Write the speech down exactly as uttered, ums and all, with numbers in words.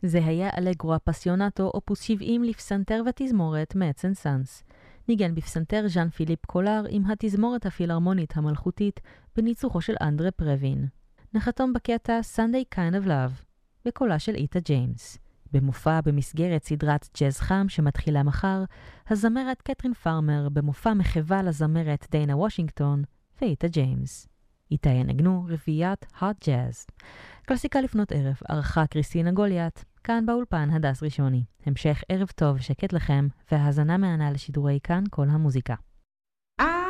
זה היה אלגרו אפסיונטו אופוס שבעים לפסנתר ותזמורת מאץ אנד סאנס. ניגן בפסנתר ז'אן פיליפ קולר עם התזמורת הפילהרמונית המלכותית בניצוחו של אנדרה פרווין. נחתום בקטע Sunday Kind of Love בקולה של איטה ג'יימס. במופע במסגרת סדרת ג'אז חם שמתחילה מחר, הזמרת קטרין פארמר במופע מחווה לזמרת דיינה וושינגטון ואיטה ג'יימס. איתה ינגנו רביעיית Hot Jazz. קלאסיקה לפנות ערב, ערכה קריסטינה גוליית, כאן באולפן הדס ראשוני. המשך ערב טוב, שקט לכם, והאזנה מהנה לשידורי כאן כל המוזיקה.